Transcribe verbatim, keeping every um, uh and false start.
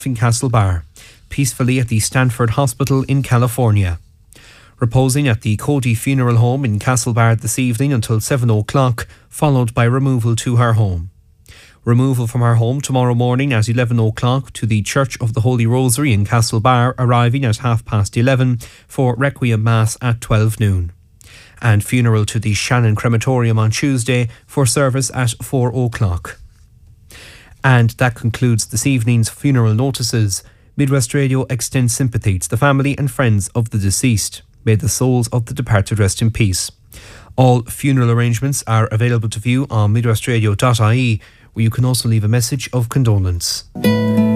in Castlebar, peacefully at the Stanford Hospital in California. Reposing at the Cody Funeral Home in Castlebar this evening until seven o'clock, followed by removal to her home. Removal from her home tomorrow morning at eleven o'clock to the Church of the Holy Rosary in Castlebar, arriving at half past eleven for Requiem Mass at twelve noon. And funeral to the Shannon Crematorium on Tuesday for service at four o'clock. And that concludes this evening's funeral notices. Midwest Radio extends sympathy to the family and friends of the deceased. May the souls of the departed rest in peace. All funeral arrangements are available to view on midwestradio dot I E, where you can also leave a message of condolence.